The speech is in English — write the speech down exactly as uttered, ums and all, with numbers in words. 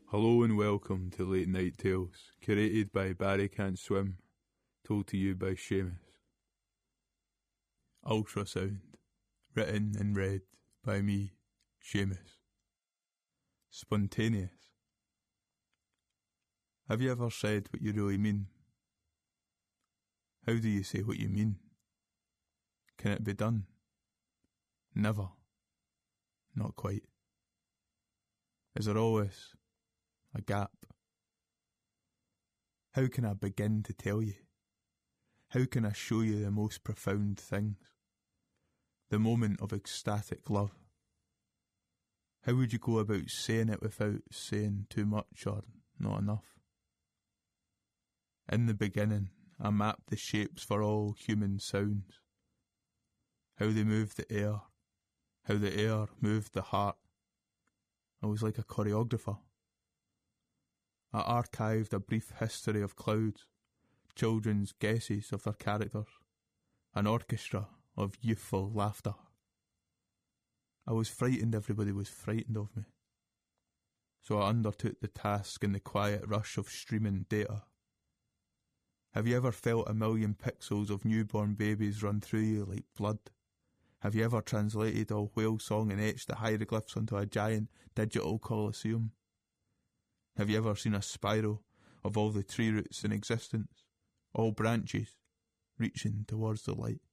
Hello and welcome to Late Night Tales, curated by Barry Can't Swim, told to you by Seamus. Ultrasound, written and read by me, Seamus. Spontaneous. Have you ever said what you really mean? How do you say what you mean? Can it be done? Never. Not quite. Is there always a gap? How can I begin to tell you? How can I show you the most profound things? The moment of ecstatic love. How would you go about saying it without saying too much or not enough? In the beginning, I mapped the shapes for all human sounds. How they moved the air, how the air moved the heart. I was like a choreographer. I archived a brief history of clouds, children's guesses of their characters, an orchestra of youthful laughter. I was frightened everybody was frightened of me. So I undertook the task in the quiet rush of streaming data. Have you ever felt a million pixels of newborn babies run through you like blood? Have you ever translated a whale song and etched the hieroglyphs onto a giant digital coliseum? Have you ever seen a spiral of all the tree roots in existence, all branches reaching towards the light?